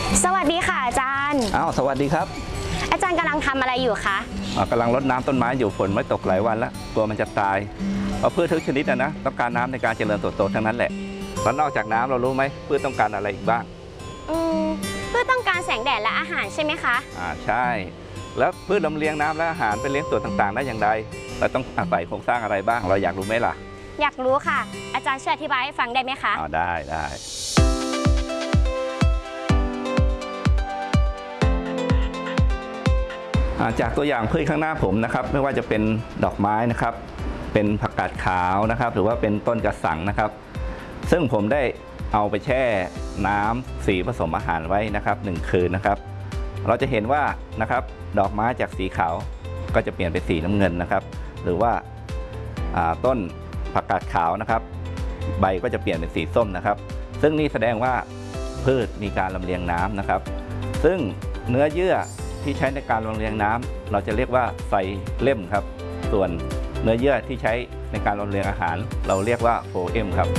สวัสดีค่ะอาจารย์สวัสดีครับอาจารย์กำลังทำอะไรอยู่คะกำลังรดน้ำต้นไม้อยู่ฝนไม่ตกหลายวันแล้วกลัวมันจะตายเพราะพืชทุกชนิดนะต้องการน้ำในการเจริญเติบโตทั้งนั้นแหละแล้วนอกจากน้ำเรารู้ไหมพืชต้องการอะไรอีกบ้างพืชต้องการแสงแดดและอาหารใช่ไหมคะใช่แล้วพืชลำเลียงน้ำและอาหารไปเลี้ยงตัวต่างๆได้อย่างไรเราต้องอาศัยโครงสร้างอะไรบ้างเราอยากรู้ไหมล่ะอยากรู้ค่ะอาจารย์ช่วยอธิบายให้ฟังได้ไหมคะได้จากตัวอย่างพืชข้างหน้าผมนะครับไม่ว่าจะเป็นดอกไม้นะครับเป็นผักกาดขาวนะครับหรือว่าเป็นต้นกระสังนะครับซึ่งผมได้เอาไปแช่น้ำสีผสมอาหารไว้นะครับ1 คืนนะครับเราจะเห็นว่านะครับดอกไม้จากสีขาวก็จะเปลี่ยนเป็นสีน้ำเงินนะครับหรือว่าต้นผักกาดขาวนะครับใบก็จะเปลี่ยนเป็นสีส้มนะครับซึ่งนี่แสดงว่าพืชมีการลำเลียงน้ำนะครับซึ่งเนื้อเยื่อที่ใช้ในการลำเลียงน้ำเราจะเรียกว่าไซเลมครับส่วนเนื้อเยื่อที่ใช้ในการลำเลียงอาหารเราเรียกว่าโฟเอมครับ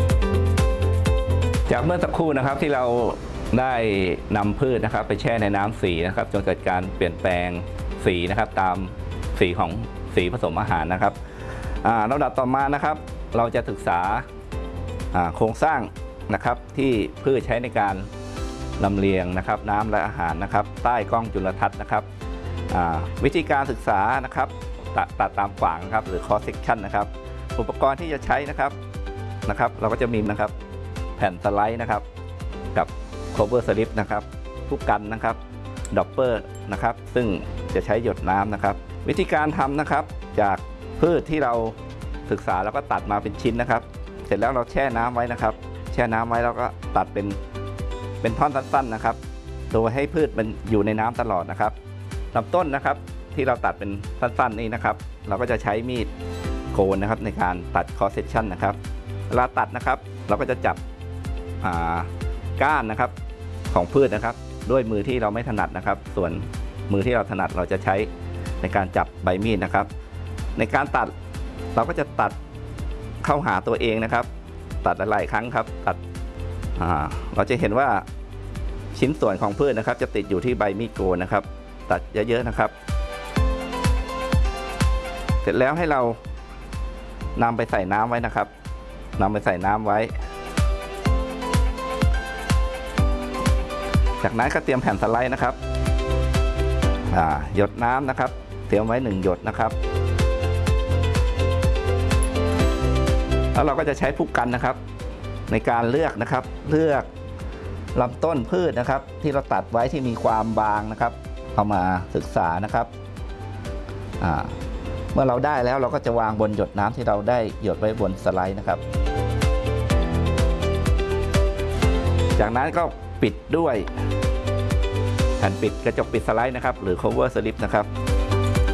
จากเมื่อสักครู่นะครับที่เราได้นำพืชนะครับไปแช่ในน้ำสีนะครับจนเกิดการเปลี่ยนแปลงสีนะครับตามสีของสีผสมอาหารนะครับลำดับต่อมานะครับเราจะศึกษาโครงสร้างนะครับที่พืชใช้ในการลำเลียงนะครับน้ำและอาหารนะครับใต้กล้องจุลทรรศน์นะครับวิธีการศึกษานะครับตัดตามขวางครับหรือ cross section นะครับอุปกรณ์ที่จะใช้นะครับเราก็จะมีนะครับแผ่นสไลด์นะครับกับ cover slip นะครับผู้กันนะครับดอปเปอร์นะครับซึ่งจะใช้หยดน้ำนะครับวิธีการทำนะครับจากพืชที่เราศึกษาแล้วก็ตัดมาเป็นชิ้นนะครับเสร็จแล้วเราแช่น้ำไว้นะครับแช่น้ำไว้แล้วก็ตัดเป็นท่อนสั้นๆนะครับโดยให้พืชมันอยู่ในน้ำตลอดนะครับลำต้นนะครับที่เราตัดเป็นสั้นๆนี่นะครับเราก็จะใช้มีดโกนนะครับในการตัด cross section นะครับเวลาตัดนะครับเราก็จะจับก้านนะครับของพืชนะครับด้วยมือที่เราไม่ถนัดนะครับส่วนมือที่เราถนัดเราจะใช้ในการจับใบมีดนะครับในการตัดเราก็จะตัดเข้าหาตัวเองนะครับตัดหลายๆครั้งครับตัดเราจะเห็นว่าชิ้นส่วนของพืชนะครับจะติดอยู่ที่ใบมีดโกนนะครับตัดเยอะๆนะครับเสร็จแล้วให้เรานำไปใส่น้ำไว้นะครับนำไปใส่น้ำไว้จากนั้นก็เตรียมแผ่นสไลด์นะครับหยดน้ำนะครับเตรียมไว้1 หยดนะครับแล้วเราก็จะใช้ผู้กันนะครับในการเลือกนะครับลำต้นพืชนะครับที่เราตัดไว้ที่มีความบางนะครับเอามาศึกษานะครับเมื่อเราได้แล้วเราก็จะวางบนหยดน้ำที่เราได้หยดไว้บนสไลด์นะครับจากนั้นก็ปิดด้วยแผ่นปิดกระจกปิดสไลด์นะครับหรือ cover slip นะครับ